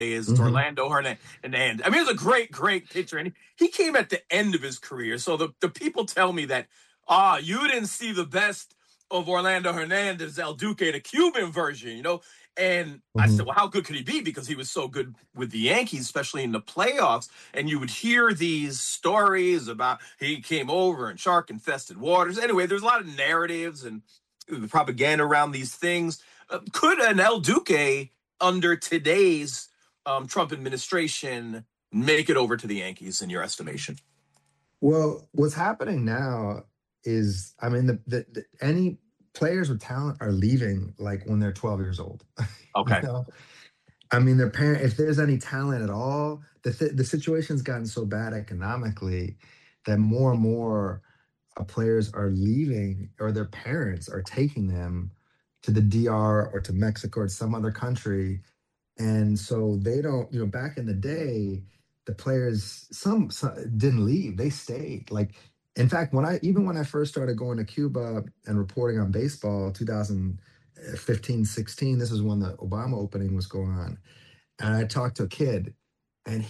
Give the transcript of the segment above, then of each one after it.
is Hmm. Orlando Hernandez. I mean, he was a great, great pitcher, and he came at the end of his career. So the people tell me that you didn't see the best of Orlando Hernandez, El Duque, the Cuban version, And I said, Hmm. well, how good could he be? Because he was so good with the Yankees, especially in the playoffs. And you would hear these stories about he came over in shark infested waters. Anyway, there's a lot of narratives and the propaganda around these things. Could an El Duque under today's Trump administration make it over to the Yankees in your estimation? Well, what's happening now is, I mean, any players with talent are leaving like when they're 12 years old. You Okay. know, I mean, their parent, if there's any talent at all, the situation's gotten so bad economically that more and more players are leaving, or their parents are taking them to the DR or to Mexico or some other country. And so they don't, back in the day, the players, some didn't leave, they stayed. Like, in fact, when I first started going to Cuba and reporting on baseball, 2015, 16, this is when the Obama opening was going on. And I talked to a kid, and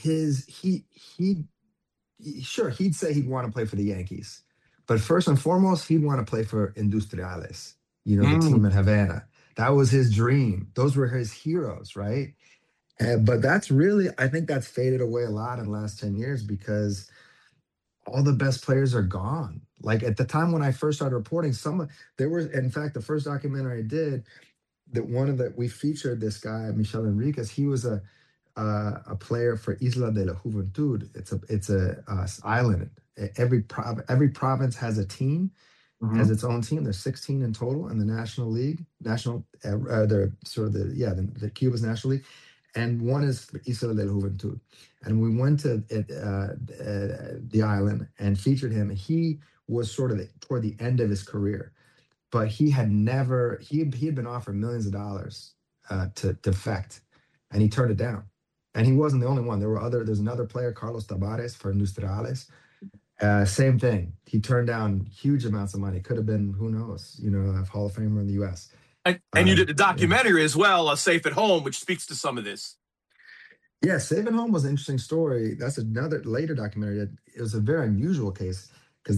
sure, he'd say he'd want to play for the Yankees, but first and foremost, he'd want to play for Industriales, the team Mm. in Havana. That was his dream. Those were his heroes, right? But that's really, I think that's faded away a lot in the last 10 years because all the best players are gone. Like at the time when I first started reporting, there was, in fact, the first documentary I did, we featured this guy, Michel Enriquez. He was a player for Isla de la Juventud. It's a island. Every province has a team, has Hmm. its own team. There's 16 in total in the National League, the sort of the Cuba's National League, and one is for Isla de la Juventud. And we went to the island and featured him. He was sort of toward the end of his career, but he had been offered millions of dollars to defect, and he turned it down. And he wasn't the only one. There's another player, Carlos Tavares for Industriales. Same thing. He turned down huge amounts of money. Could have been, who knows, a Hall of Famer in the U.S. And you did a Yeah. documentary as well, Safe at Home, which speaks to some of this. Yeah, Saving Home was an interesting story. That's another later documentary. It was a very unusual case because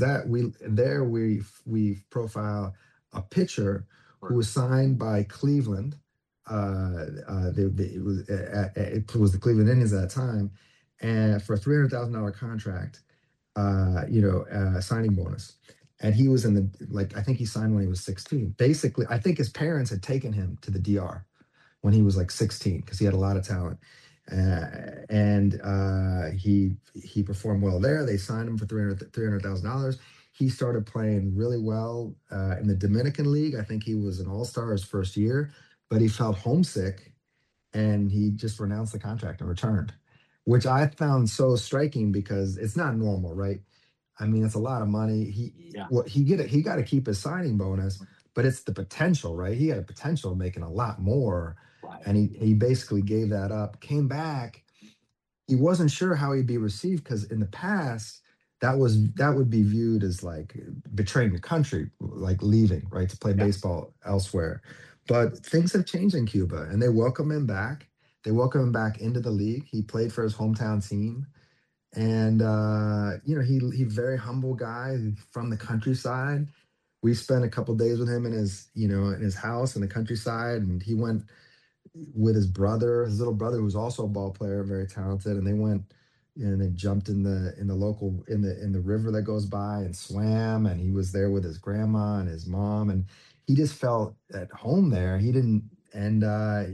we profile a pitcher who was signed by Cleveland. It was the Cleveland Indians at that time, and for a $300,000 contract, signing bonus. And he was in I think he signed when he was 16. Basically, I think his parents had taken him to the DR when he was like 16 because he had a lot of talent. And he performed well there. They signed him for $300,000. He started playing really well in the Dominican League. I think he was an all-star his first year, but he felt homesick and he just renounced the contract and returned, which I found so striking because it's not normal, right? I mean, it's a lot of money. Yeah. He got to keep his signing bonus, but it's the potential, right? He had a potential of making a lot more, Right. and he basically gave that up. Came back. He wasn't sure how he'd be received because in the past that would be viewed as like betraying the country, like leaving, right, to play Yeah. baseball elsewhere. But things have changed in Cuba, and they welcome him back. They welcome him back into the league. He played for his hometown team, and he very humble guy from the countryside. We spent a couple days with him in his house in the countryside, and he went with his little brother, who's also a ball player, very talented, and they went and they jumped in the river that goes by and swam, and he was there with his grandma and his mom, and he just felt at home there. He didn't, and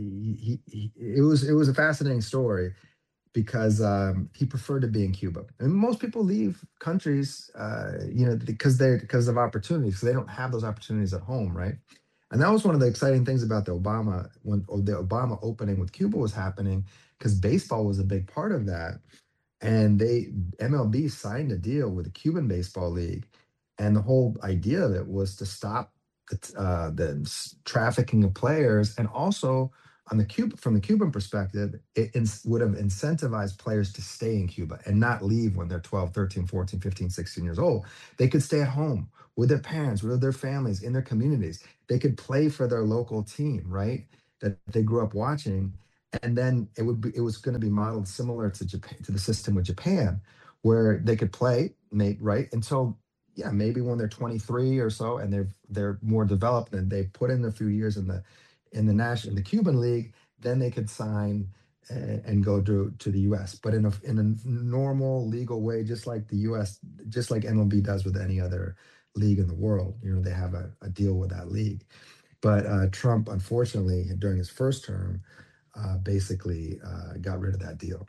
it was a fascinating story because he preferred to be in Cuba. And most people leave countries, because of opportunities, because they don't have those opportunities at home, right? And that was one of the exciting things about the Obama opening with Cuba was happening, because baseball was a big part of that. And MLB signed a deal with the Cuban Baseball League, and the whole idea of it was to stop the trafficking of players, and also from the Cuban perspective, would have incentivized players to stay in Cuba and not leave when they're 12, 13, 14, 15, 16 years old. They could stay at home with their parents, with their families, in their communities. They could play for their local team, right? That they grew up watching. and then it was going to be modeled similar to Japan, to the system with Japan, where they could play, right, until, yeah, maybe when they're 23 or so, and they're more developed and they put in a few years in the Cuban league, then they could sign and go to the US, but in a normal legal way, just like the US, just like MLB does with any other league in the world. They have a deal with that league. But Trump, unfortunately, during his first term, basically got rid of that deal.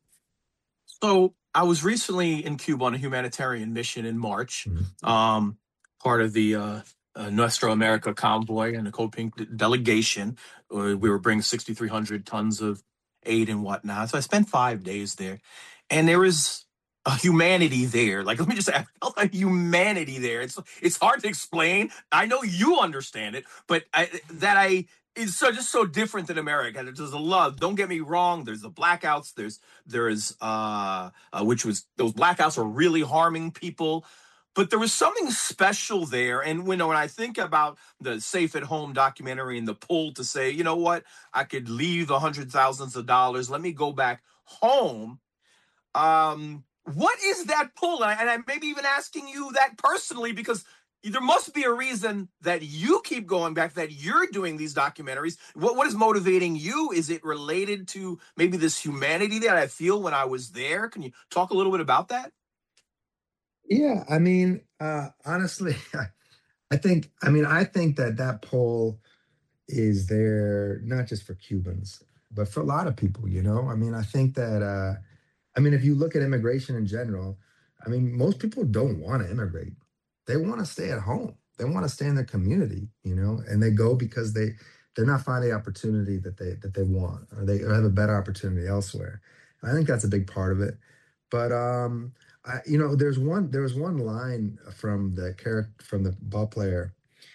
So I was recently in Cuba on a humanitarian mission in March, Mhm. part of the Nuestra America convoy and the Code-Pink delegation. We were bringing 6,300 tons of aid and whatnot. So I spent 5 days there, and there is a humanity there. Like, let me just say, I felt a humanity there. It's hard to explain. I know you understand it, but it's just so different than America. There's a love. Don't get me wrong. There's the blackouts. There's which was those blackouts are really harming people, but there was something special there. And when I think about the Safe at Home documentary and the pull to say, you know what, I could leave the hundred thousands of dollars. Let me go back home. What is that pull? And I may be even asking you that personally, because there must be a reason that you keep going back, that you're doing these documentaries. What is motivating you? Is it related to maybe this humanity that I feel when I was there? Can you talk a little bit about that? Yeah, I mean, honestly, I think that poll is there not just for Cubans, but for a lot of people. I think that if you look at immigration in general, most people don't want to immigrate. They want to stay at home. They want to stay in their community, and they go because they're not finding the opportunity that they want, or they have a better opportunity elsewhere. I think that's a big part of it. But there was one line from the ball player,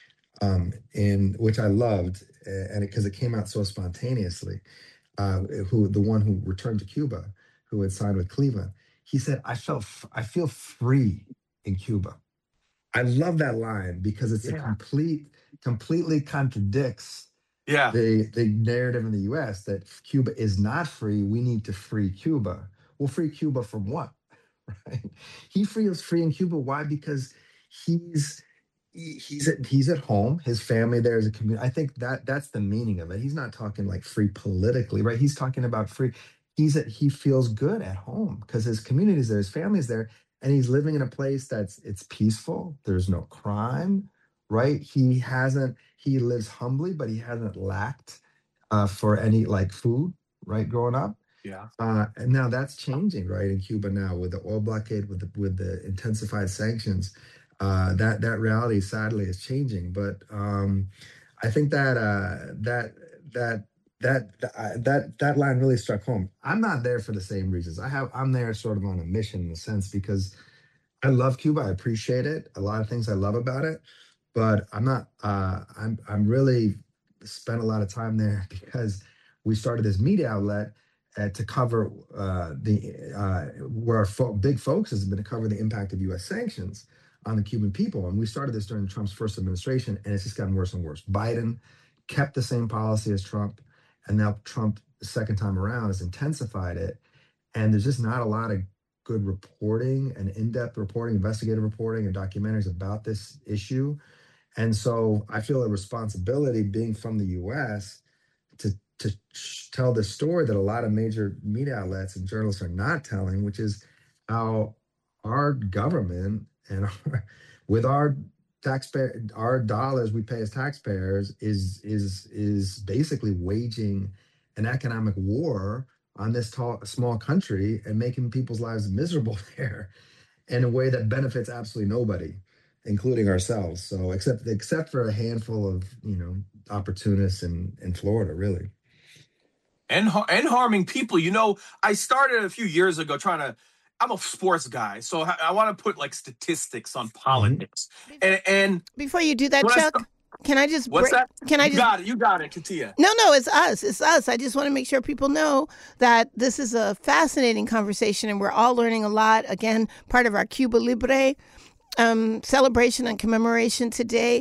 in which I loved, and because it came out so spontaneously, the one who returned to Cuba, who had signed with Cleveland. He said, I feel free in Cuba." I love that line because it's a Yeah. completely contradicts Yeah. the narrative in the US that Cuba is not free. We need to free Cuba. Well, free Cuba from what? Right? He feels free in Cuba. Why? Because he's he's at home. His family there is a community. I think that's the meaning of it. He's not talking like free politically, right? He's talking about free. He feels good at home because his community's there, his family's there, and he's living in a place it's peaceful. There's no crime, right? He lives humbly, but he hasn't lacked for any like food, right? Growing up. Yeah. And now that's changing, right, in Cuba now with the oil blockade, with the intensified sanctions. That reality sadly is changing. But I think that line really struck home. I'm not there for the same reasons. I'm there sort of on a mission in a sense because I love Cuba. I appreciate it. A lot of things I love about it, but I'm not. I'm really spent a lot of time there because we started this media outlet to cover the where our big focus has been to cover the impact of U.S. sanctions on the Cuban people, and we started this during Trump's first administration, and it's just gotten worse and worse. Biden kept the same policy as Trump, and now Trump, the second time around, has intensified it, and there's just not a lot of good reporting and in-depth reporting, investigative reporting, and documentaries about this issue. And so I feel a responsibility being from the US to tell the story that a lot of major media outlets and journalists are not telling, which is how our government and with our our dollars we pay as taxpayers is basically waging an economic war on this small country and making people's lives miserable there in a way that benefits absolutely nobody, including ourselves. So except for a handful of opportunists in Florida, really. And harming people. I started a few years ago trying to. I'm a sports guy, so I want to put like statistics on Mhm. politics. And Before you do that, when I Chuck, can I just what's that? can I You just got it. You got it, Katia. No, it's us. It's us. I just want to make sure people know that this is a fascinating conversation and we're all learning a lot. Again, part of our Cuba Libre celebration and commemoration today.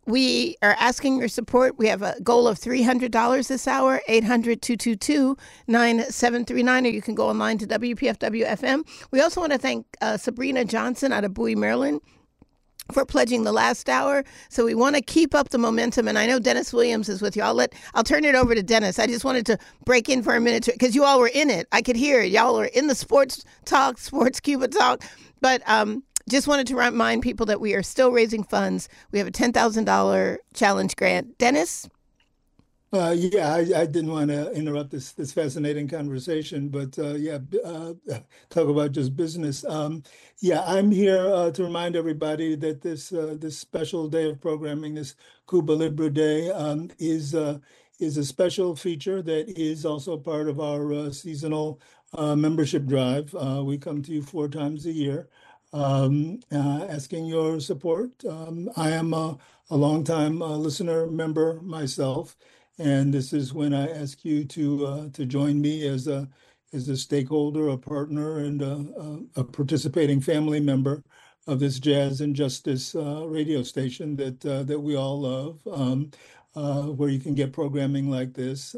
We are asking your support. We have a goal of $300 this hour, 800-222-9739, or you can go online to WPFW-FM. We also want to thank Sabrina Johnson out of Bowie, Maryland, for pledging the last hour. So we want to keep up the momentum. And I know Dennis Williams is with you. I'll turn it over to Dennis. I just wanted to break in for a minute because you all were in it. I could hear it. Y'all were in the sports talk, Sports Cuba talk. But just wanted to remind people that we are still raising funds. We have a $10,000 challenge grant. Dennis? I didn't want to interrupt this fascinating conversation, but talk about just business. I'm here to remind everybody that this special day of programming, this Cuba Libre Day, is a special feature that is also part of our seasonal membership drive. We come to you 4 times a year, asking your support. I am a longtime listener member myself. And this is when I ask you to join me as a stakeholder, a partner, and a participating family member of this Jazz and Justice radio station that we all love, where you can get programming like this.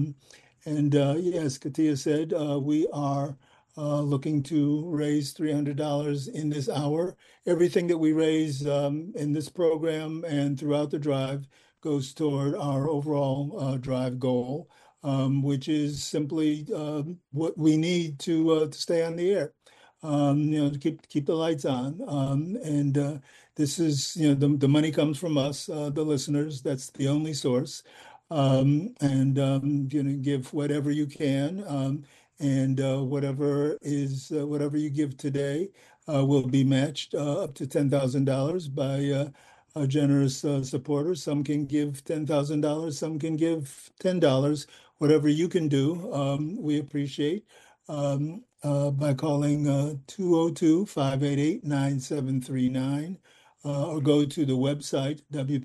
As Katia said, we are looking to raise $300 in this hour. Everything that we raise in this program and throughout the drive goes toward our overall drive goal, which is simply what we need to stay on the air, to keep the lights on. This is, the money comes from us, the listeners. That's the only source. Give whatever you can, whatever you give today will be matched up to $10,000 by generous supporters. Some can give $10,000, some can give $10. Whatever you can do, we appreciate by calling 202-588-9739 or go to the website,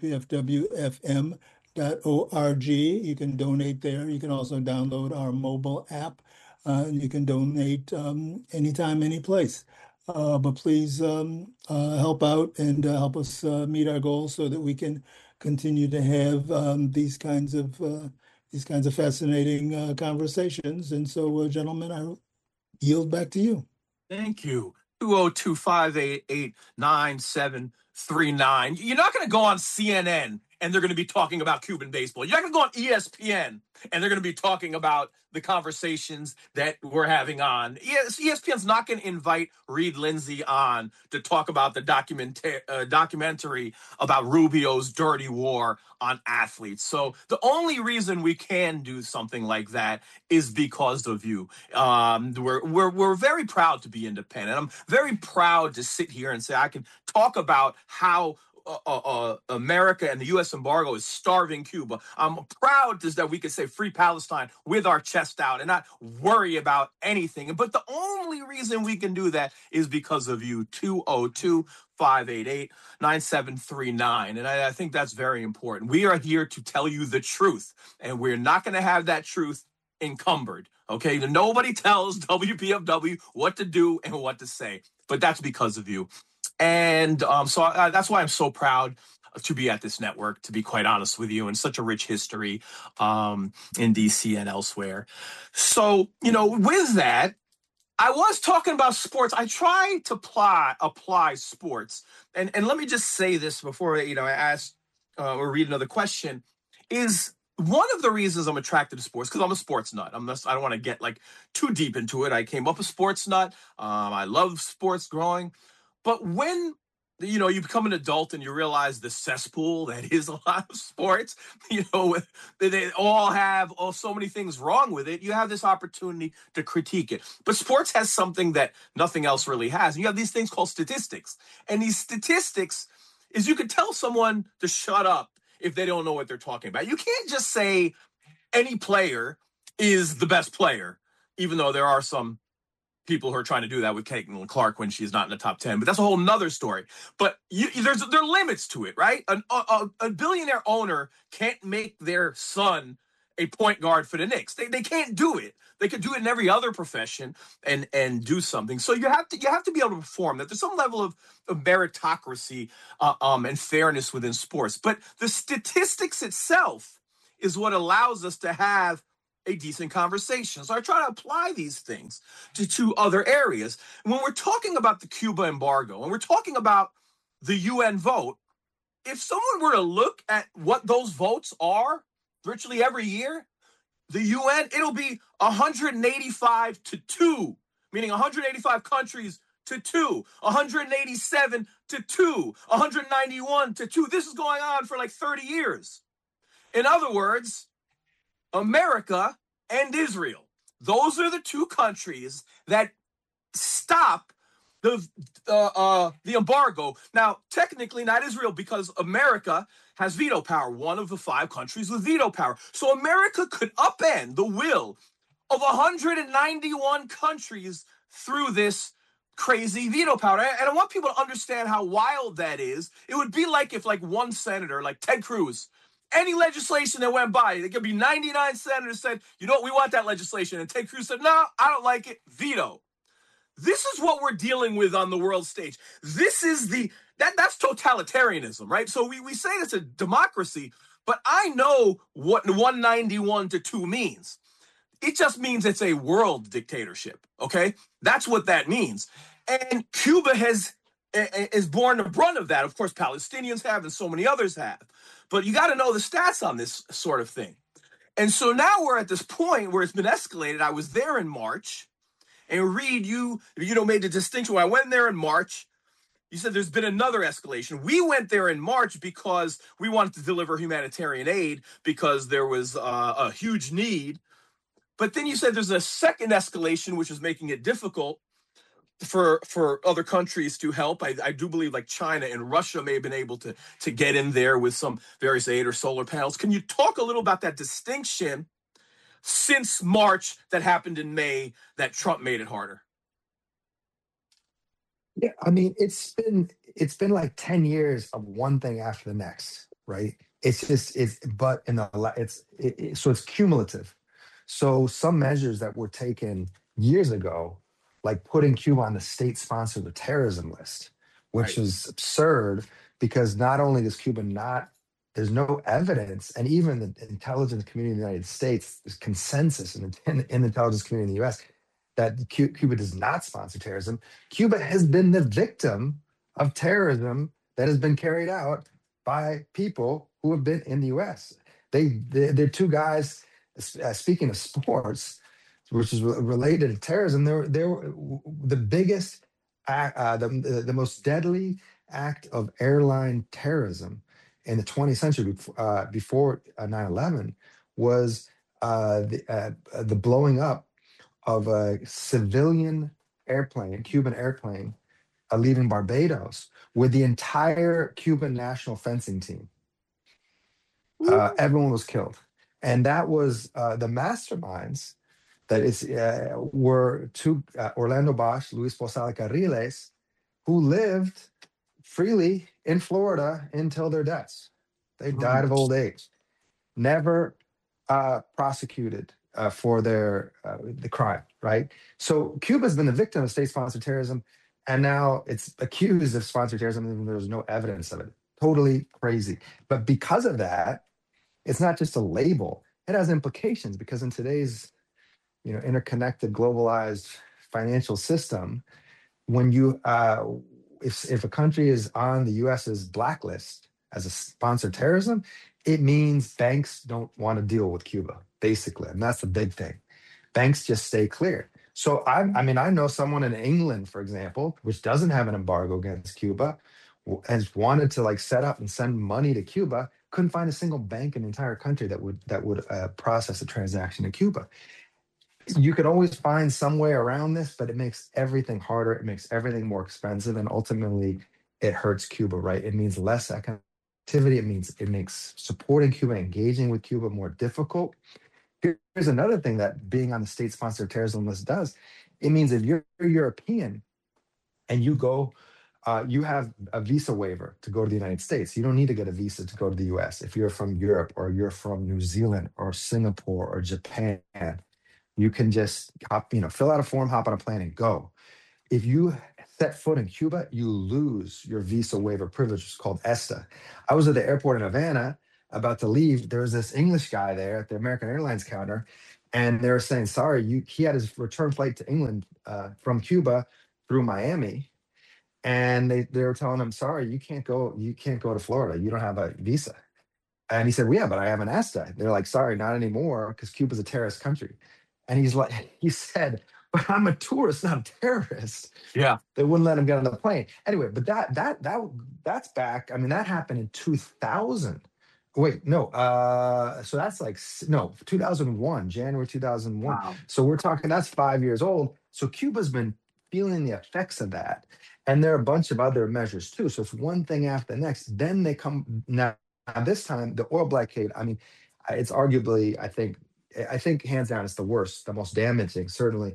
WPFWFM.org. You can donate there. You can also download our mobile app. You can donate anytime, any place. But please help out and help us meet our goals so that we can continue to have these kinds of fascinating conversations. And so, gentlemen, I yield back to you. Thank you. 202-588-9739. You're not going to go on CNN and they're going to be talking about Cuban baseball. You're not going to go on ESPN and they're going to be talking about the conversations that we're having on. ESPN's not going to invite Reed Lindsay on to talk about the documentary about Rubio's dirty war on athletes. So the only reason we can do something like that is because of you. We're very proud to be independent. I'm very proud to sit here and say I can talk about how America and the U.S. embargo is starving Cuba. I'm proud that we can say free Palestine with our chest out and not worry about anything. But the only reason we can do that is because of you. 202-588-9739. And I think that's very important. We are here to tell you the truth, and we're not going to have that truth encumbered. Okay, nobody tells WPFW what to do and what to say, but that's because of you. And so that's why I'm so proud to be at this network, to be quite honest with you, and such a rich history in D.C. and elsewhere. So, with that, I was talking about sports. I try to apply sports. And let me just say this before, I ask or read another question, is one of the reasons I'm attracted to sports, because I'm a sports nut. I don't want to get too deep into it. I came up a sports nut. I love sports growing. But when, you become an adult and you realize the cesspool that is a lot of sports, they all have so many things wrong with it, you have this opportunity to critique it. But sports has something that nothing else really has. And you have these things called statistics. And these statistics is you could tell someone to shut up if they don't know what they're talking about. You can't just say any player is the best player, even though there are some people who are trying to do that with Caitlin Clark when she's not in the top 10, but that's a whole nother story. But there are limits to it, right? A billionaire owner can't make their son a point guard for the Knicks. They can't do it. They could do it in every other profession and do something. So you have to be able to perform. That there's some level of meritocracy and fairness within sports. But the statistics itself is what allows us to have a decent conversation. So I try to apply these things to other areas. And when we're talking about the Cuba embargo and we're talking about the UN vote, if someone were to look at what those votes are virtually every year, the UN, it'll be 185 to 2, meaning 185 countries to 2, 187 to 2, 191 to 2. This is going on for like 30 years. In other words, America and Israel, those are the two countries that stop the embargo. Now, technically not Israel, because America has veto power, one of the 5 countries with veto power. So America could upend the will of 191 countries through this crazy veto power. And I want people to understand how wild that is. It would be like if like one senator, like Ted Cruz, any legislation that went by, there could be 99 senators said, you know what, we want that legislation. And Ted Cruz said, no, I don't like it, veto. This is what we're dealing with on the world stage. This is that's totalitarianism, right? So we say it's a democracy, but I know what 191 to 2 means. It just means it's a world dictatorship, okay? That's what that means. And Cuba is borne the brunt of that. Of course, Palestinians have, and so many others have. But you got to know the stats on this sort of thing. And so now we're at this point where it's been escalated. I was there in March. And Reed, you made the distinction. When I went there in March, you said there's been another escalation. We went there in March because we wanted to deliver humanitarian aid because there was a huge need. But then you said there's a second escalation, which is making it difficult for other countries to help. I do believe like China and Russia may have been able to get in there with some various aid or solar panels. Can you talk a little about that distinction since March that happened in May that Trump made it harder? Yeah, I mean, it's been like 10 years of one thing after the next, right? So it's cumulative. So some measures that were taken years ago, like putting Cuba on the state-sponsored terrorism list, which is absurd because not only does Cuba not, there's no evidence, and even the intelligence community in the United States, there's consensus in the intelligence community in the US that Cuba does not sponsor terrorism. Cuba has been the victim of terrorism that has been carried out by people who have been in the US. They're two guys, speaking of sports, which is related to terrorism, they're the biggest, the most deadly act of airline terrorism in the 20th century before 9/11 was the blowing up of a civilian airplane, Cuban airplane, leaving Barbados with the entire Cuban national fencing team. Everyone was killed. And that was the masterminds were two, Orlando Bosch, Luis Posada Carriles, who lived freely in Florida until their deaths. They died of old age. Never prosecuted for the crime, right? So Cuba's been the victim of state-sponsored terrorism, and now it's accused of sponsored terrorism, even though there's no evidence of it. Totally crazy. But because of that, it's not just a label. It has implications because in today's interconnected, globalized financial system, when you if a country is on the US's blacklist as a sponsor of terrorism, it means banks don't want to deal with Cuba, basically. And that's the big thing. Banks just stay clear. So I know someone in England, for example, which doesn't have an embargo against Cuba, has wanted to set up and send money to Cuba, couldn't find a single bank in the entire country that would process a transaction in Cuba. You could always find some way around this, but it makes everything harder. It makes everything more expensive, and ultimately, it hurts Cuba. Right? It means less economic activity. It makes supporting Cuba, engaging with Cuba, more difficult. Here's another thing that being on the state-sponsored terrorism list does. It means if you're European and you go you have a visa waiver to go to the United States. You don't need to get a visa to go to the US. If you're from Europe or you're from New Zealand or Singapore or Japan, you can just fill out a form, hop on a plane, and go. If you set foot in Cuba, you lose your visa waiver privilege. It's called ESTA. I was at the airport in Havana about to leave. There was this English guy there at the American Airlines counter, and they were saying, sorry, he had his return flight to England from Cuba through Miami. And they were telling him, sorry, you can't go to Florida. You don't have a visa. And he said, well, yeah, but I have an ESTA. They're like, sorry, not anymore, because Cuba's a terrorist country. And he said, but I'm a tourist, not a terrorist. Yeah. They wouldn't let him get on the plane. Anyway, but that's back. I mean, that happened in 2000. Wait, no. So that's like, no, 2001, January 2001. Wow. So we're talking, that's 5 years old. So Cuba's been feeling the effects of that. And there are a bunch of other measures too. So it's one thing after the next. Then they come now. This time, the oil blockade. I mean, it's arguably, I think hands down, it's the worst, the most damaging. Certainly,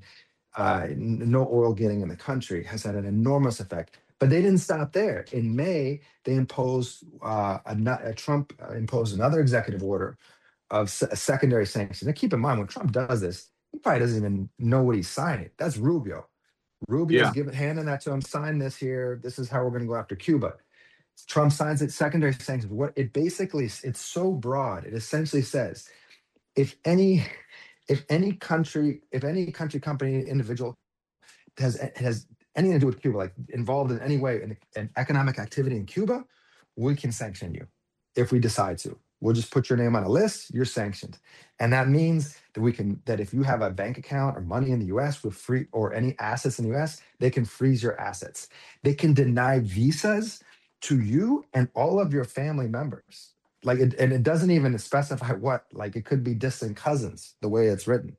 no oil getting in the country has had an enormous effect. But they didn't stop there. In May, they imposed Trump imposed another executive order of a secondary sanction. Now, keep in mind, when Trump does this, he probably doesn't even know what he's signing. That's Rubio. Rubio's handing that to him. Sign this here. This is how we're going to go after Cuba. Trump signs it. Secondary sanctions. What it basically, it's so broad. It essentially says, if any country, company, individual has anything to do with Cuba, like involved in any way in economic activity in Cuba, we can sanction you if we decide to. We'll just put your name on a list. You're sanctioned, and that means that if you have a bank account or money in the U.S. with free or any assets in the U.S., they can freeze your assets. They can deny visas to you and all of your family members. And it doesn't even specify what. Like, it could be distant cousins, the way it's written.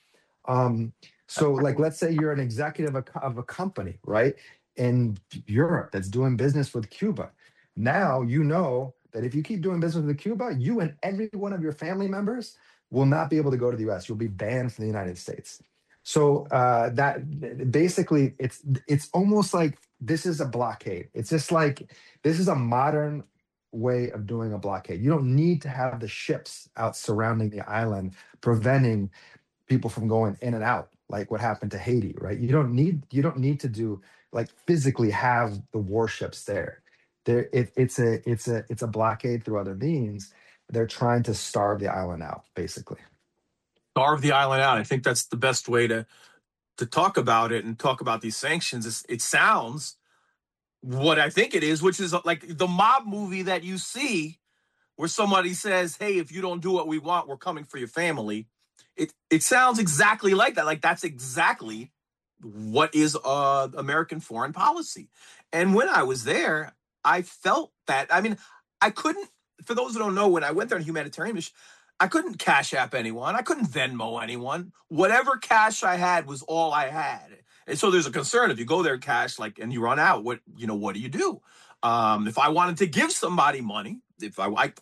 So like, let's say you're an executive of a company, right, in Europe that's doing business with Cuba. Now you know that if you keep doing business with Cuba, you and every one of your family members will not be able to go to the U.S. You'll be banned from the United States. So that basically, it's almost like this is a blockade. It's just like, this is a modern way of doing a blockade. You don't need to have the ships out surrounding the island, preventing people from going in and out, like what happened to Haiti, right? You don't need to do, like, physically have the warships there. It's a blockade through other means. They're trying to starve the island out, basically. Starve the island out. I think that's the best way to talk about it and talk about these sanctions. It sounds what I think it is, which is like the mob movie that you see where somebody says, hey, if you don't do what we want, we're coming for your family. It sounds exactly like that. Like, that's exactly what is American foreign policy. And when I was there, I felt that. I mean, I couldn't, for those who don't know, when I went there on humanitarian mission, I couldn't Cash App anyone. I couldn't Venmo anyone. Whatever cash I had was all I had. And so there's a concern if you go there cash, like, and you run out, what do you do? If I wanted to give somebody money, if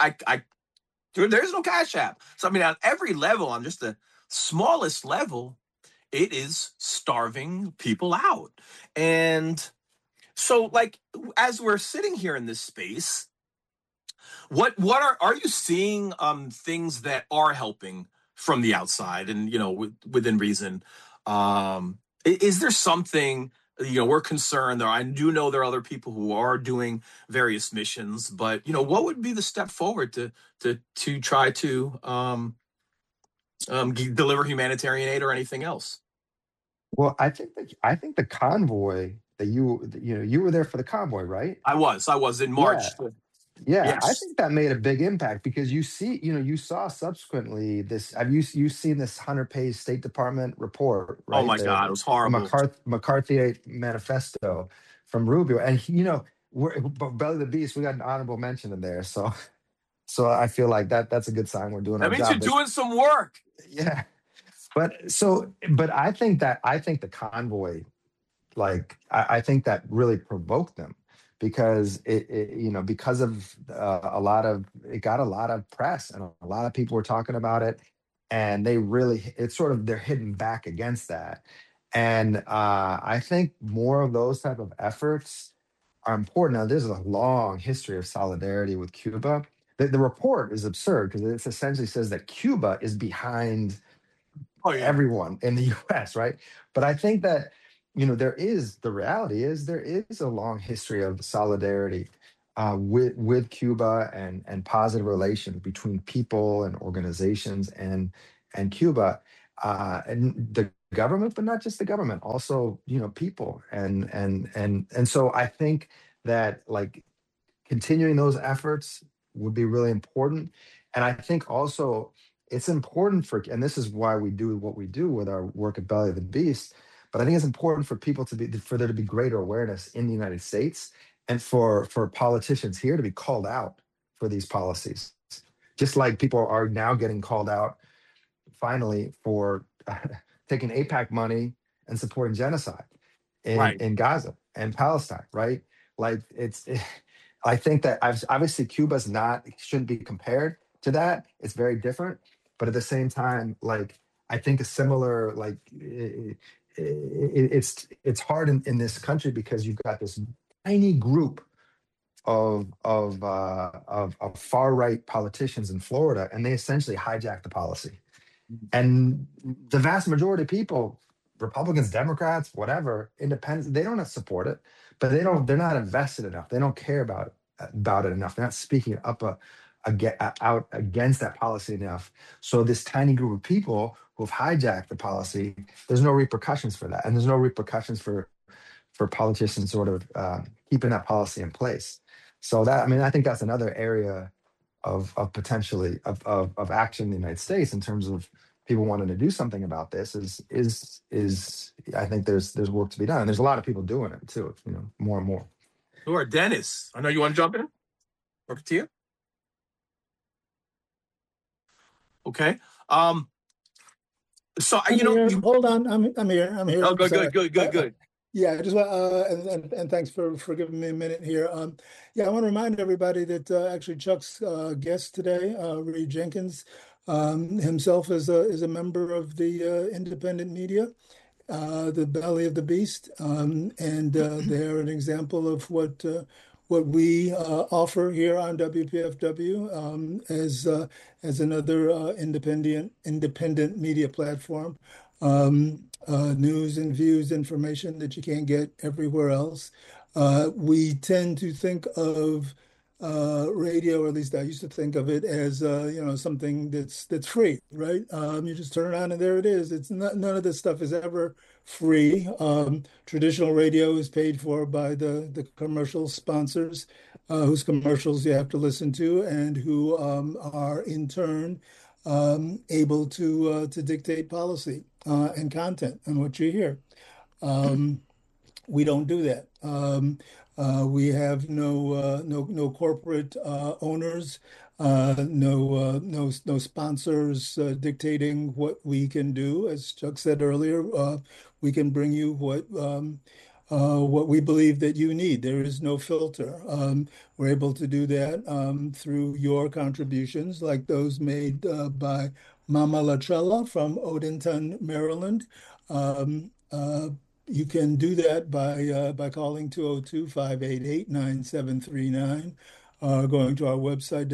there's no Cash App. So, I mean, on every level, on just the smallest level, it is starving people out. And so, like, as we're sitting here in this space, what are you seeing things that are helping from the outside and, within reason? Is there something, we're concerned there? I do know there are other people who are doing various missions, but, what would be the step forward to try to deliver humanitarian aid or anything else? Well, I think the convoy that you were there for the convoy, right? I was in March. Yeah, Yes. I think that made a big impact because you saw subsequently this. Have you seen this 100-page State Department report? Right? Oh my God, it was horrible. McCarthy manifesto from Rubio, and we're Belly the Beast. We got an honorable mention in there, so I feel like that's a good sign we're doing. That means you're doing some work. Yeah, but I think the convoy, like, I think that really provoked them. Because because of it got a lot of press and a lot of people were talking about it, and they're hitting back against that. And I think more of those type of efforts are important. Now, there's a long history of solidarity with Cuba. The report is absurd because it essentially says that Cuba is behind Oh yeah. everyone in the US, right? But I think that, the reality is there is a long history of solidarity with Cuba and positive relations between people and organizations and Cuba and the government, but not just the government, also, people. And so I think that, like, continuing those efforts would be really important. And I think also it's important and this is why we do what we do with our work at Belly of the Beast, but I think it's important for people for there to be greater awareness in the United States and for politicians here to be called out for these policies. Just like people are now getting called out finally for taking APAC money and supporting genocide Right. in Gaza and Palestine, right? Like I think that obviously Cuba's shouldn't be compared to that. It's very different, but at the same time, like I think a similar like it's hard in this country because you've got this tiny group of far right politicians in Florida, and they essentially hijack the policy. And the vast majority of people, Republicans, Democrats, whatever, independents, they don't support it, but they're not invested enough. They don't care about it enough. They're not speaking out against that policy enough. So this tiny group of people who've hijacked the policy, there's no repercussions for that. And there's no repercussions for politicians sort of keeping that policy in place. So I think that's another area of potentially of action in the United States in terms of people wanting to do something about this is I think there's work to be done. And there's a lot of people doing it too, more and more. Sure. Dennis, I know you want to jump in. Over to you. Okay. So hold on. I'm here. Oh, good. Yeah, I just want and thanks for giving me a minute here. I want to remind everybody that actually Chuck's guest today, Reed Jenkins, himself is a member of the independent media, the Belly of the Beast, and they're an example of what we offer here on WPFW as another independent media platform. News and views, information that you can't get everywhere else. We tend to think of radio, or at least I used to think of it as something that's free, right? You just turn it on and there it is. It's not, none of this stuff is ever free. Traditional radio is paid for by the commercial sponsors, whose commercials you have to listen to, and who are in turn able to dictate policy and content and what you hear. We don't do that. We have no corporate owners, no sponsors dictating what we can do. As Chuck said earlier, we can bring you what we believe that you need. There is no filter. We're able to do that through your contributions, like those made by Mama Latrella from Odenton, Maryland. You can do that by calling 202-588-9739, going to our website,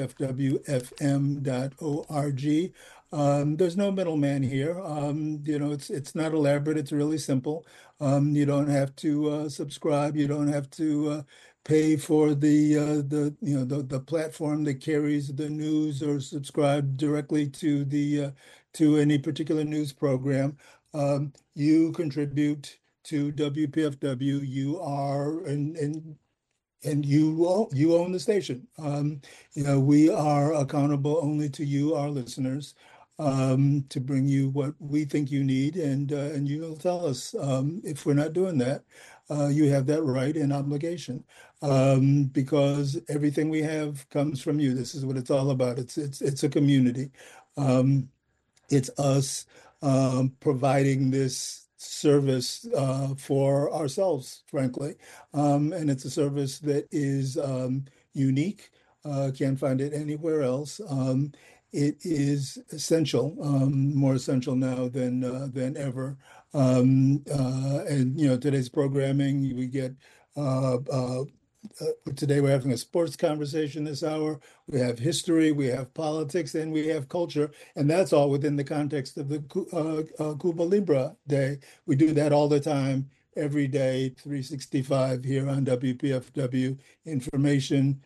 wpfwfm.org. There's no middleman here. It's not elaborate. It's really simple. You don't have to subscribe. You don't have to pay for the platform that carries the news or subscribe directly to any particular news program. You contribute to WPFW. You are and you own the station. We are accountable only to you, our listeners, to bring you what we think you need, and you'll tell us if we're not doing that. You have that right and obligation, because everything we have comes from you. This is what it's all about. It's a community. It's us providing this service for ourselves, frankly. And it's a service that is unique. Can't find it anywhere else. It is essential, more essential now than ever. And today's programming, we get Today we're having a sports conversation this hour. We have history, we have politics, and we have culture, and that's all within the context of the Cuba Libre Day. We do that all the time, every day, 365 here on WPFW. Information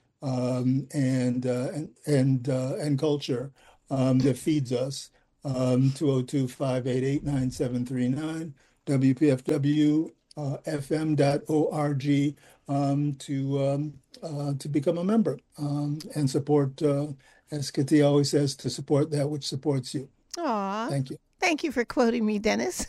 and culture that feeds us. 202-588-9739, WPFW. fm.org to become a member and support, as Katia always says, to support that which supports you. Aw. Thank you. Thank you for quoting me, Dennis.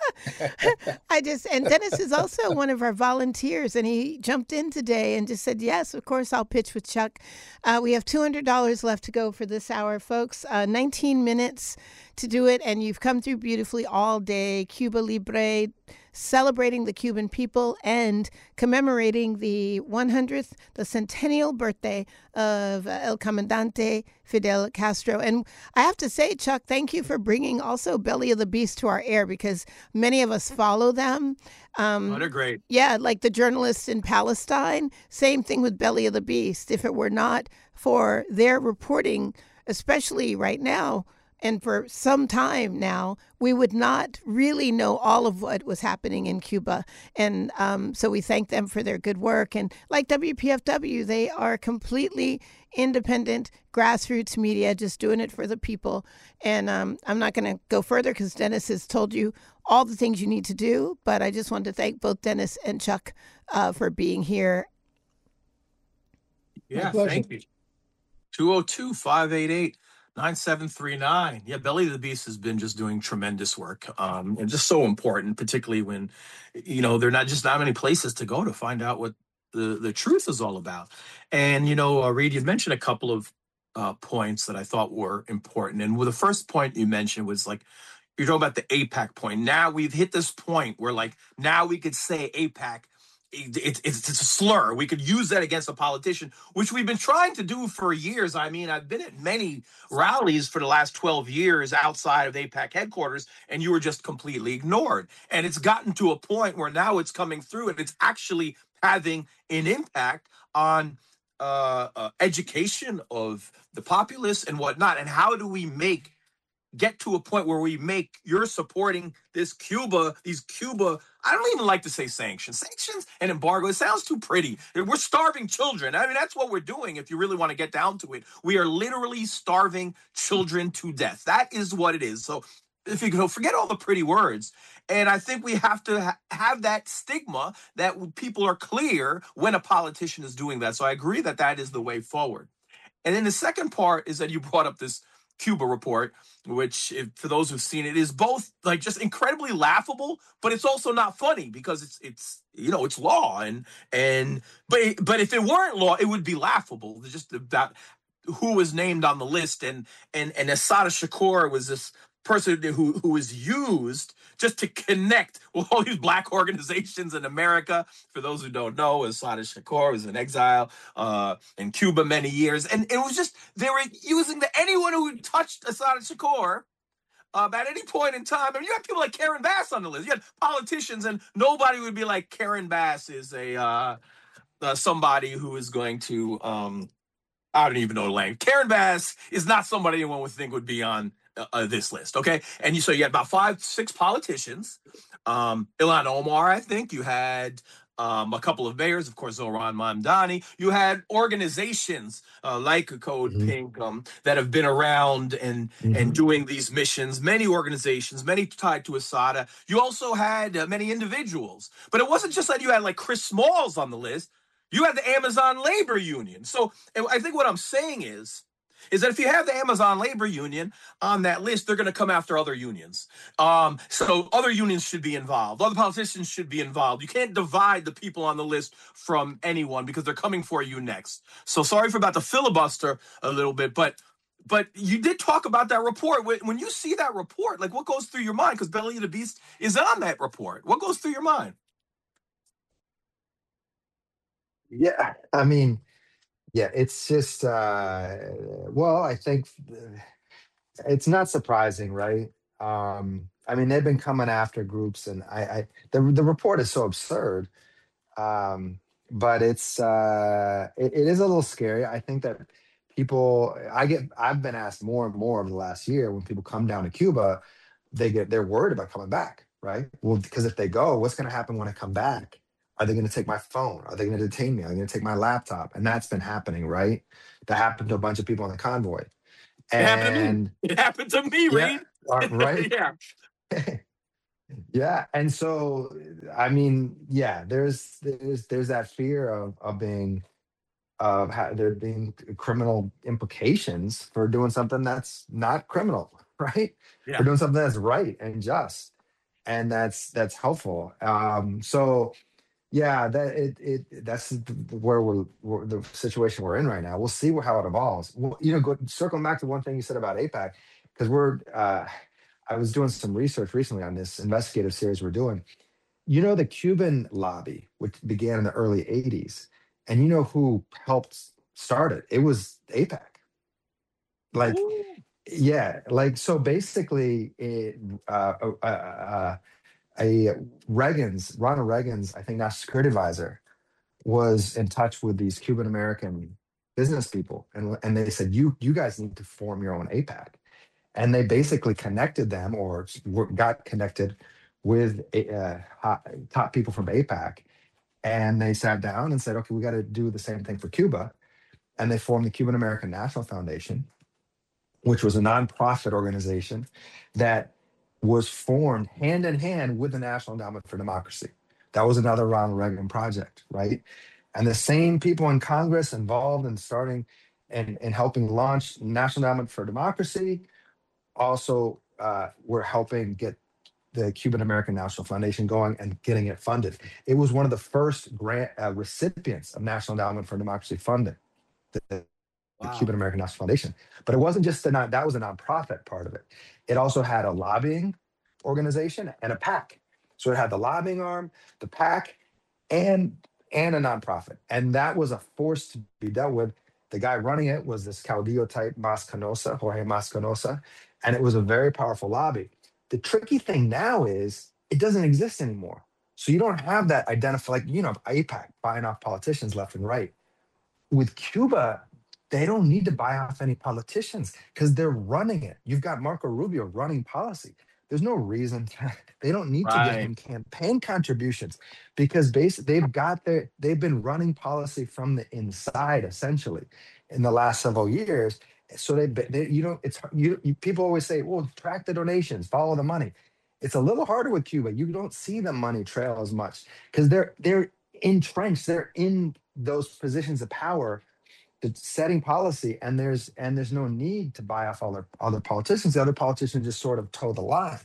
And Dennis is also one of our volunteers, and he jumped in today and just said, yes, of course, I'll pitch with Chuck. We have $200 left to go for this hour, folks. 19 minutes to do it, and you've come through beautifully all day. Cuba Libre, celebrating the Cuban people and commemorating the 100th, the centennial birthday of El Comandante Fidel Castro. And I have to say, Chuck, thank you for bringing also Belly of the Beast to our air, because many of us follow them. They're great. Yeah, like the journalists in Palestine. Same thing with Belly of the Beast. If it were not for their reporting, especially right now, and for some time now, we would not really know all of what was happening in Cuba. And so we thank them for their good work. And like WPFW, they are completely independent grassroots media, just doing it for the people. And I'm not going to go further because Dennis has told you all the things you need to do. But I just wanted to thank both Dennis and Chuck for being here. Yeah, thank you. 202-588-9739. Yeah, Belly of the Beast has been just doing tremendous work, and just so important, particularly when, there are not many places to go to find out what the truth is all about. And, Reed, you mentioned a couple of points that I thought were important. And the first point you mentioned was like, you're talking about the AIPAC point. Now we've hit this point where now we could say AIPAC, it's a slur. We could use that against a politician, which we've been trying to do for years. I mean, I've been at many rallies for the last 12 years outside of AIPAC headquarters, and you were just completely ignored. And it's gotten to a point where now it's coming through, and it's actually having an impact on education of the populace and whatnot. And how do we get to a point where you're supporting these Cuba, I don't even like to say sanctions and embargo. It sounds too pretty. We're starving children. I mean, that's what we're doing. If you really want to get down to it, we are literally starving children to death. That is what it is. So if you forget all the pretty words. And I think we have to have that stigma that people are clear when a politician is doing that. So I agree that is the way forward. And then the second part is that you brought up this Cuba report, which, for those who've seen it, is both just incredibly laughable, but it's also not funny because it's law but if it weren't law, it would be laughable. Just about who was named on the list, and Assata Shakur was this person who was used just to connect with all these black organizations in America. For those who don't know, Assata Shakur was in exile in Cuba many years. And it was just, they were using anyone who touched Assata Shakur at any point in time. I mean, you had people like Karen Bass on the list. You had politicians, and nobody would be like, Karen Bass is somebody who is going to, I don't even know the language. Karen Bass is not somebody anyone would think would be on this list, okay? And so you had about 5-6 politicians. Ilhan Omar, I think. You had a couple of mayors, of course, Zohran Mamdani. You had organizations like Code Pink that have been around and doing these missions. Many organizations, many tied to Assata. You also had many individuals. But it wasn't just that you had Chris Smalls on the list. You had the Amazon Labor Union. So I think what I'm saying is that if you have the Amazon Labor Union on that list, they're going to come after other unions. So other unions should be involved. Other politicians should be involved. You can't divide the people on the list from anyone because they're coming for you next. So sorry for about the filibuster a little bit, but you did talk about that report. When you see that report, what goes through your mind? Because Belly of the Beast is on that report. What goes through your mind? Yeah, I mean, yeah, it's just, I think it's not surprising, right? I mean, they've been coming after groups, and the report is so absurd. but it is a little scary. I think that I've been asked more and more over the last year when people come down to Cuba, they're worried about coming back, right? Well, because if they go, what's going to happen when I come back? Are they going to take my phone? Are they going to detain me? Are they going to take my laptop? And that's been happening, right? That happened to a bunch of people on the convoy. It happened to me. And It happened to me, yeah, Reed. right. Yeah. Yeah, and so I mean, yeah, there's that fear of being there being criminal implications for doing something that's not criminal, right? For Yeah. doing something that's right and just, and that's helpful. So yeah, that's where the situation we're in right now. We'll see how it evolves. Well, circling back to one thing you said about APAC, because I was doing some research recently on this investigative series we're doing. The Cuban lobby, which began in the early 80s, and you know who helped start it? It was APAC. Like, Ooh. yeah, like, so basically, Ronald Reagan's, I think, national security advisor was in touch with these Cuban American business people, and they said, you guys need to form your own APAC. And they basically connected them, or got connected with top people from APAC, and they sat down and said, okay, we got to do the same thing for Cuba. And they formed the Cuban American National Foundation, which was a nonprofit organization that was formed hand in hand with the National Endowment for Democracy. That was another Ronald Reagan project, right? And the same people in Congress involved in starting and helping launch National Endowment for Democracy also were helping get the Cuban American National Foundation going and getting it funded. It was one of the first grant recipients of National Endowment for Democracy funding, the Wow. Cuban American National Foundation. But it wasn't just that was a nonprofit part of it. It also had a lobbying organization and a PAC. So it had the lobbying arm, the PAC, and a nonprofit. And that was a force to be dealt with. The guy running it was this Caudillo type, Jorge Mas Canosa, and it was a very powerful lobby. The tricky thing now is it doesn't exist anymore. So you don't have that APAC buying off politicians left and right. With Cuba, they don't need to buy off any politicians because they're running it. You've got Marco Rubio running policy. There's no reason they don't need to give Right. him campaign contributions because they've been running policy from the inside essentially in the last several years. So people always say, well, track the donations, follow the money. It's a little harder with Cuba. You don't see the money trail as much because they're entrenched. They're in those positions of power, setting policy, and there's no need to buy off other politicians. The other politicians just sort of toe the line.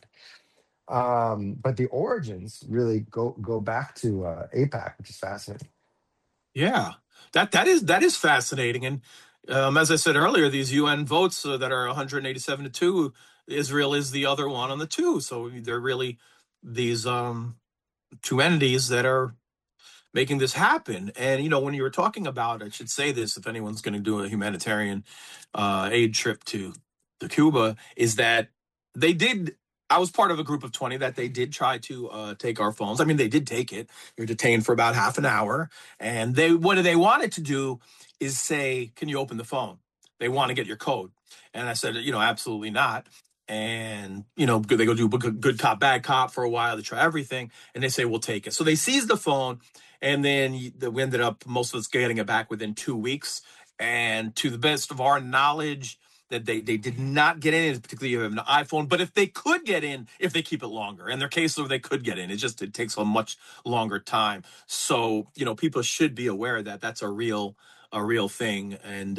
But the origins really go back to APAC, which is fascinating. Yeah, that is fascinating. And as I said earlier, these UN votes that are 187 to 2, Israel is the other one on the 2. So they're really these two entities that are making this happen. And when you were talking about, I should say this if anyone's going to do a humanitarian aid trip to Cuba, is that they did. I was part of a group of 20 that they did try to take our phones. I mean, they did take it. You're detained for about half an hour. And what they wanted to do is say, can you open the phone? They want to get your code. And I said, absolutely not. And, they go do good cop, bad cop for a while. They try everything. And they say, we'll take it. So they seized the phone. And then we ended up, most of us getting it back within 2 weeks. And to the best of our knowledge, that they did not get in, particularly if you have an iPhone. But if they could get in, if they keep it longer, in their case, where they could get in, it takes a much longer time. So people should be aware that that's a real thing, and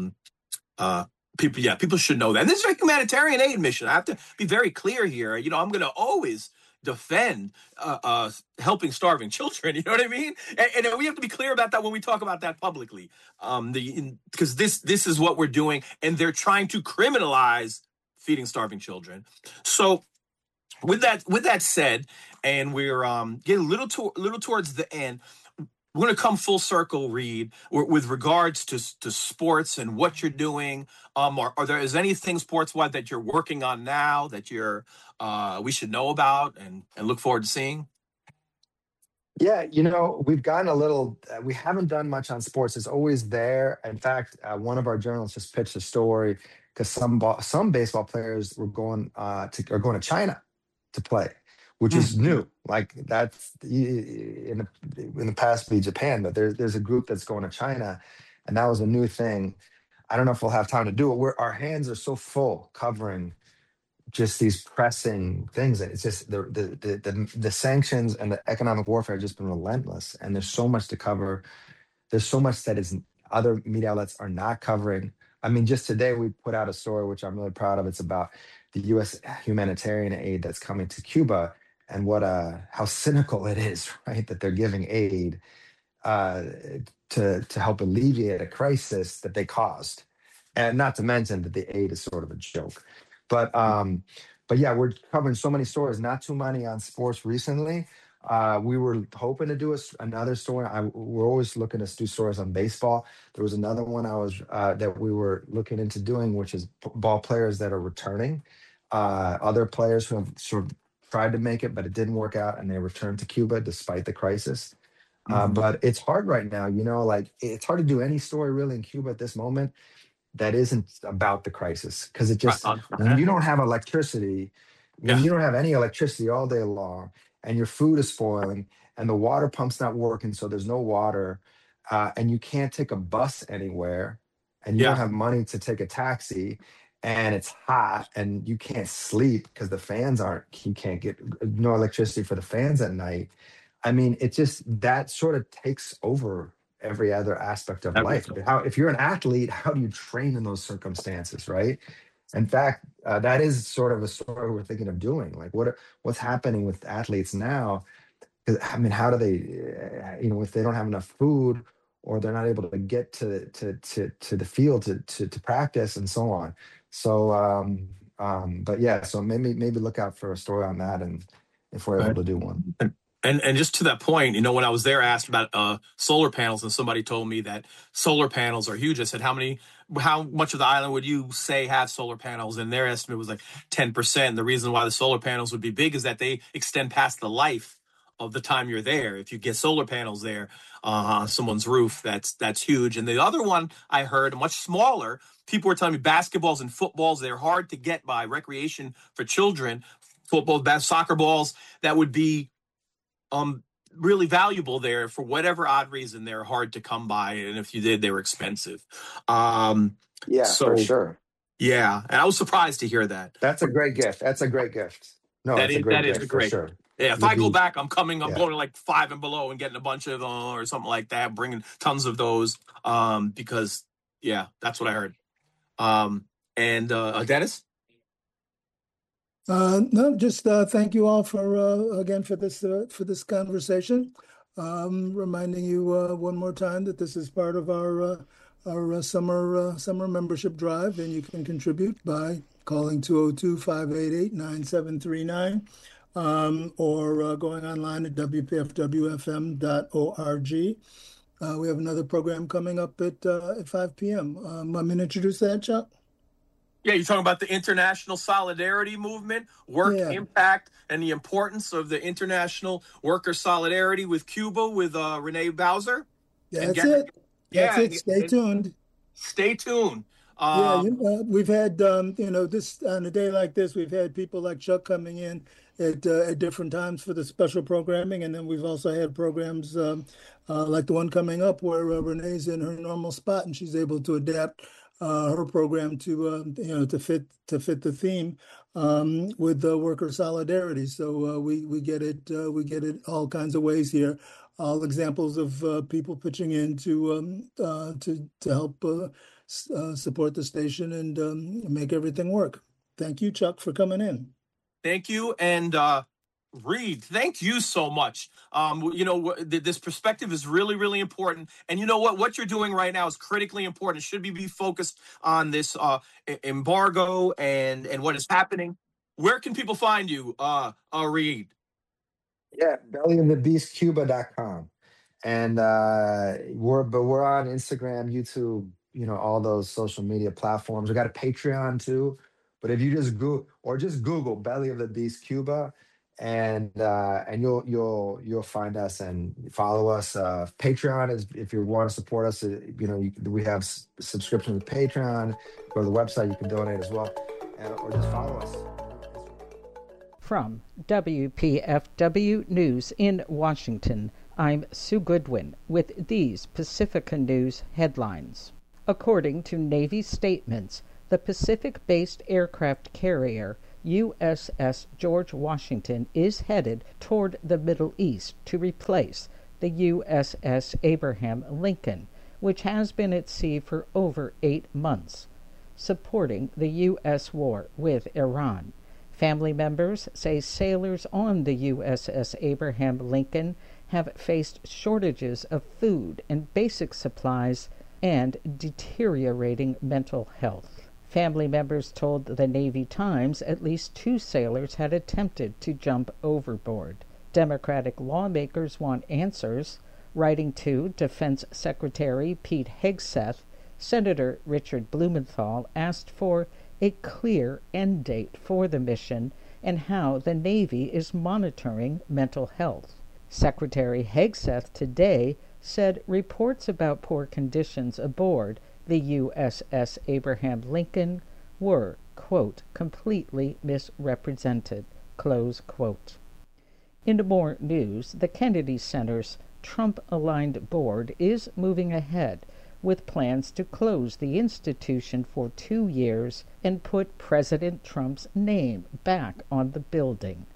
people should know that. And this is a humanitarian aid mission. I have to be very clear here. I'm going to always defend helping starving children. You know what I mean? And we have to be clear about that when we talk about that publicly, because this is what we're doing, and they're trying to criminalize feeding starving children. So with that said, and we're getting a little towards the end, we're going to come full circle, Reed, with regards to sports and what you're doing. Is anything sports-wise that you're working on now that we should know about and look forward to seeing? Yeah, we've gotten a little, we haven't done much on sports. It's always there. In fact, one of our journalists just pitched a story because some baseball players are going to China to play, which Mm. is new. Like that's in the past be Japan, but there's a group that's going to China, and that was a new thing. I don't know if we'll have time to do it. Our hands are so full covering just these pressing things. And it's just the sanctions and the economic warfare have just been relentless. And there's so much to cover. There's so much that is other media outlets are not covering. I mean, just today we put out a story which I'm really proud of. It's about the U.S. humanitarian aid that's coming to Cuba and what how cynical it is, right? That they're giving aid uh, to help alleviate a crisis that they caused, and not to mention that the aid is sort of a joke. But but yeah, we're covering so many stories. Not too many on sports recently. We were hoping to do another story. We're always looking to do stories on baseball. There was another one that we were looking into doing, which is ball players that are returning, other players who have sort of tried to make it, but it didn't work out, and they returned to Cuba despite the crisis. Mhm. But it's hard right now, like it's hard to do any story really in Cuba at this moment that isn't about the crisis because it Right. just, when you don't have electricity, when Yeah. you don't have any electricity all day long and your food is spoiling and the water pump's not working, so there's no water, and you can't take a bus anywhere and you don't Yeah. have money to take a taxi and it's hot and you can't sleep because the fans aren't, you can't get no electricity for the fans at night. I mean, it just that sort of takes over every other aspect of life. Everything. How, if you're an athlete, how do you train in those circumstances, right? In fact, that is sort of a story we're thinking of doing. Like, what's happening with athletes now? 'Cause, I mean, how do they, if they don't have enough food or they're not able to get to the field to practice and so on. So, but yeah, so maybe look out for a story on that, and if we're able Right. to do one. And just to that point, when I was there, I asked about solar panels, and somebody told me that solar panels are huge. I said, how much of the island would you say have solar panels? And their estimate was like 10%. The reason why the solar panels would be big is that they extend past the life of the time you're there. If you get solar panels there on someone's roof, that's huge. And the other one I heard, much smaller, people were telling me basketballs and footballs, they're hard to get by, recreation for children, football, soccer balls, that would be um really valuable there. For whatever odd reason, they're hard to come by, and if you did, they were expensive. um Yeah, for so sure. yeah, and I was surprised to hear that. That's a But great gift. That's a great gift. No, that it's a is great that is a gift for great. sure. Yeah, if You'll I go be, back, I'm yeah. going to like Five and Below and getting a bunch of or something like that, bringing tons of those, because yeah, that's what I heard. And Dennis. No, just thank you all for again for this conversation. Reminding you one more time that this is part of our summer membership drive, and you can contribute by calling 202-588-9739, or going online at wpfwfm.org. We have another program coming up at 5 p.m. I'm going to introduce that, Chuck. Yeah, you're talking about the international solidarity movement, work Yeah, impact, and the importance of the international worker solidarity with Cuba, with Renee Bowser, and that's get it. That's yeah, it. Stay and tuned. stay tuned. Yeah, Um, we've had this on a day like this, we've had people like Chuck coming in at different times for the special programming, and then we've also had programs like the one coming up where Renee's in her normal spot and she's able to adapt her program to to fit the theme with worker solidarity. So we get it all kinds of ways here. All examples of people pitching in to help. Support the station and make everything work. Thank you, Chuck, for coming in. Thank you, and Reed, thank you so much. This perspective is really, really important. And you know what you're doing right now is critically important. It should be focused on this embargo and what is happening. Where can people find you, Reed? Yeah, bellyofthebeastcuba.com. And we're on Instagram, YouTube, all those social media platforms. We got a Patreon too. But if you just go or just Google Belly of the Beast Cuba, and you'll find us and follow us. Patreon is if you want to support us. We have subscription to Patreon. Go to the website, you can donate as well, or just follow us. From WPFW News in Washington, I'm Sue Goodwin with these Pacifica News headlines. According to Navy statements, the Pacific-based aircraft carrier USS George Washington is headed toward the Middle East to replace the USS Abraham Lincoln, which has been at sea for over 8 months, supporting the U.S. war with Iran. Family members say sailors on the USS Abraham Lincoln have faced shortages of food and basic supplies and deteriorating mental health. Family members told the Navy Times at least 2 sailors had attempted to jump overboard. Democratic lawmakers want answers. Writing to Defense Secretary Pete Hegseth, Senator Richard Blumenthal asked for a clear end date for the mission and how the Navy is monitoring mental health. Secretary Hegseth today said reports about poor conditions aboard the USS Abraham Lincoln were, quote, completely misrepresented, close quote. In more news, the Kennedy Center's Trump-aligned board is moving ahead with plans to close the institution for 2 years and put President Trump's name back on the building.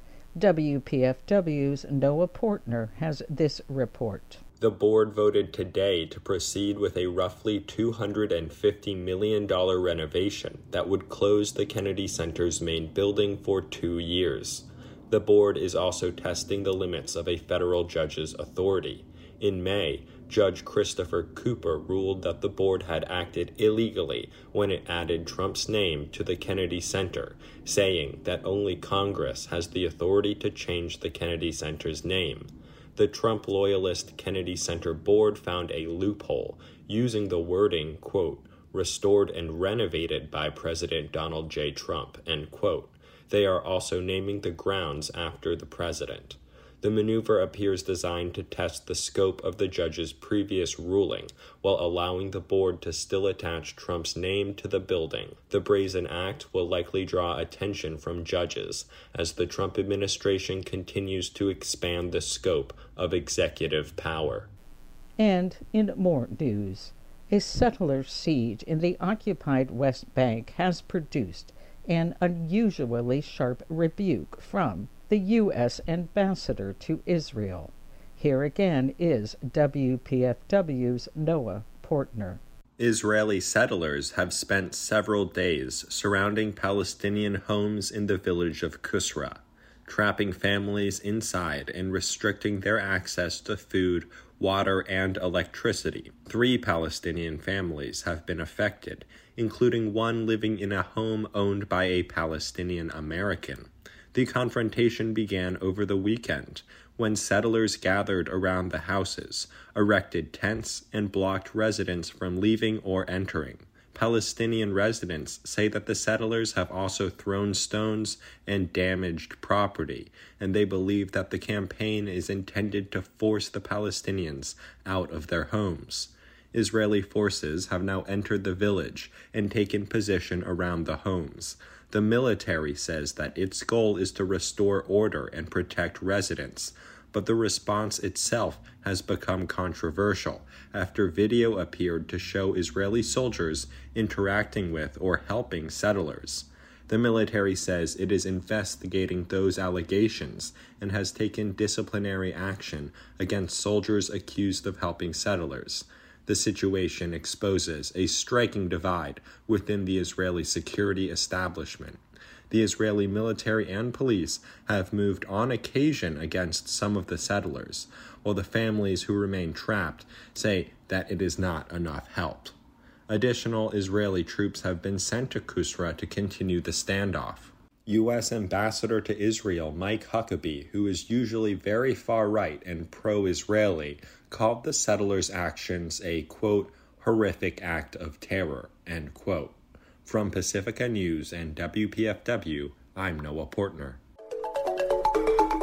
WPFW's Noah Portner has this report. The board voted today to proceed with a roughly $250 million renovation that would close the Kennedy Center's main building for 2 years. The board is also testing the limits of a federal judge's authority. In May, Judge Christopher Cooper ruled that the board had acted illegally when it added Trump's name to the Kennedy Center, saying that only Congress has the authority to change the Kennedy Center's name. The Trump loyalist Kennedy Center board found a loophole, using the wording, quote, restored and renovated by President Donald J. Trump, end quote. They are also naming the grounds after the president. The maneuver appears designed to test the scope of the judge's previous ruling, while allowing the board to still attach Trump's name to the building. The brazen act will likely draw attention from judges, as the Trump administration continues to expand the scope of executive power. And in more news, a settler siege in the occupied West Bank has produced an unusually sharp rebuke from the U.S. ambassador to Israel. Here again is WPFW's Noah Portner. Israeli settlers have spent several days surrounding Palestinian homes in the village of Kusra, trapping families inside and restricting their access to food, water, and electricity. 3 Palestinian families have been affected, including one living in a home owned by a Palestinian American. The confrontation began over the weekend when settlers gathered around the houses, erected tents, and blocked residents from leaving or entering. Palestinian residents say that the settlers have also thrown stones and damaged property, and they believe that the campaign is intended to force the Palestinians out of their homes. Israeli forces have now entered the village and taken position around the homes. The military says that its goal is to restore order and protect residents, but the response itself has become controversial after video appeared to show Israeli soldiers interacting with or helping settlers. The military says it is investigating those allegations and has taken disciplinary action against soldiers accused of helping settlers. The situation exposes a striking divide within the Israeli security establishment. The Israeli military and police have moved on occasion against some of the settlers, while the families who remain trapped say that it is not enough help. Additional Israeli troops have been sent to Kusra to continue the standoff. U.S. Ambassador to Israel Mike Huckabee, who is usually very far-right and pro-Israeli, called the settlers' actions a, quote, horrific act of terror, end quote. From Pacifica News and WPFW, I'm Noah Portner.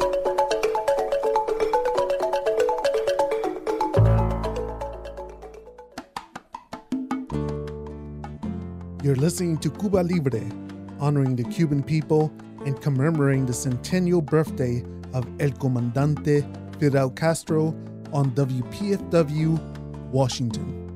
You're listening to Cuba Libre, honoring the Cuban people and commemorating the centennial birthday of El Comandante Fidel Castro on WPFW, Washington.